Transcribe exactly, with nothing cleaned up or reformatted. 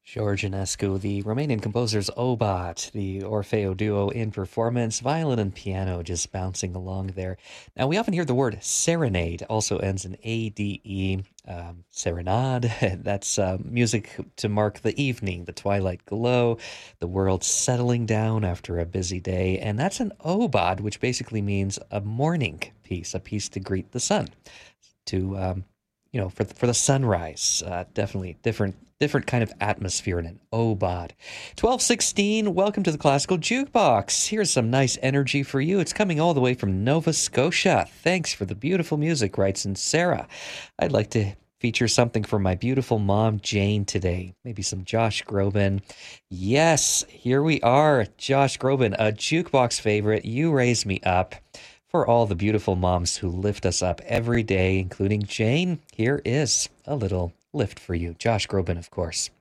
George Enescu, the Romanian composer's Obat, the Orfeo duo in performance, violin and piano just bouncing along there. Now, we often hear the word serenade, also ends in A D E, um, serenade. That's uh, music to mark the evening, the twilight glow, the world settling down after a busy day. And that's an Obad, which basically means a morning piece, a piece to greet the sun, to um, you know, for the, for the sunrise. Uh, definitely different different kind of atmosphere in an obad. twelve sixteen, welcome to the Classical Jukebox. Here's some nice energy for you. It's coming all the way from Nova Scotia. Thanks for the beautiful music, writes in Sarah. I'd like to feature something for my beautiful mom, Jane, today. Maybe some Josh Groban. Yes, here we are. Josh Groban, a jukebox favorite. You Raise Me Up. For all the beautiful moms who lift us up every day, including Jane, here is a little lift for you. Josh Groban, of course.